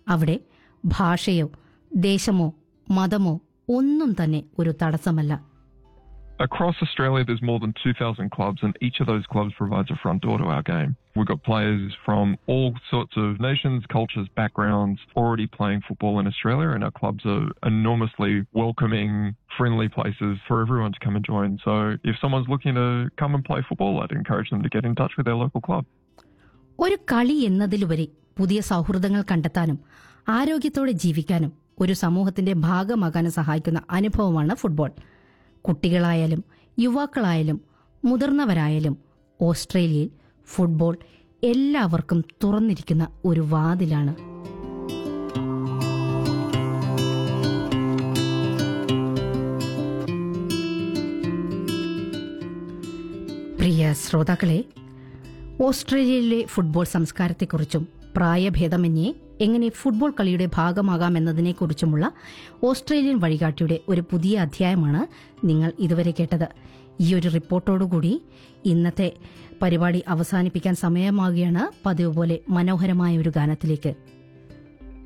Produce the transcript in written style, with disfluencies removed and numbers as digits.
അവിടെ ഭാഷയോ ദേശമോ മതമോ ഒന്നും തന്നെ ഒരു തടസ്സമല്ല. Across Australia, there's more than 2,000 clubs, and each of those clubs provides a front door to our game. We've got players from all sorts of nations, cultures, backgrounds already playing football in Australia, and our clubs are enormously welcoming, friendly places for everyone to come and join. So if someone's looking to come and play football, I'd encourage them to get in touch with their local club. ഒരു കളി എന്നതിലുപരി പുതിയ സൗഹൃദങ്ങൾ കണ്ടെത്താനും ആരോഗ്യത്തോടെ ജീവിക്കാനും ഒരു സമൂഹത്തിന്റെ ഭാഗമാകാനും സഹായിക്കുന്ന അനുഭവമാണ് ഫുട്ബോൾ. കുട്ടികളായാലും യുവാക്കളായാലും മുതിർന്നവരായാലും ഓസ്ട്രേലിയയിൽ ഫുട്ബോൾ എല്ലാവർക്കും തുറന്നിരിക്കുന്ന ഒരു വാതിലാണ്. പ്രിയ ശ്രോതാക്കളെ, ഓസ്ട്രേലിയയിലെ ഫുട്ബോൾ സംസ്കാരത്തെക്കുറിച്ചും പ്രായഭേദമന്യേ എങ്ങനെ ഫുട്ബോൾ കളിയുടെ ഭാഗമാകാമെന്നതിനെക്കുറിച്ചുമുള്ള ഓസ്ട്രേലിയൻ വഴികാട്ടിയുടെ ഒരു പുതിയ അധ്യായമാണ് നിങ്ങൾ ഇതുവരെ കേട്ടത്. ഈ ഒരു റിപ്പോർട്ടോടുകൂടി ഇന്നത്തെ പരിപാടി അവസാനിപ്പിക്കാൻ സമയമാകുകയാണ്. പതിവ് പോലെ മനോഹരമായ ഒരു ഗാനത്തിലേക്ക്.